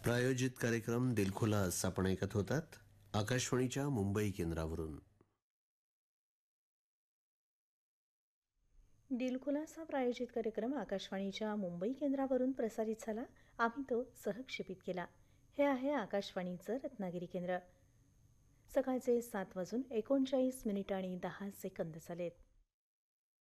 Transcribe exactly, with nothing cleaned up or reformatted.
प्रायोजित कार्यक्रम दिलखुलास आपण ऐकत होतात आकाशवाणीच्या मुंबई केंद्रावरून. दिलखुलास हा प्रायोजित कार्यक्रम आकाशवाणीच्या मुंबई केंद्रावरून प्रसारित झाला. आम्ही तो सहक्षेपित केला. हे आहे आकाशवाणीचं रत्नागिरी केंद्र. सकाळचे सात वाजून एकोणचाळीस मिनिट आणि दहा सेकंद झालेत.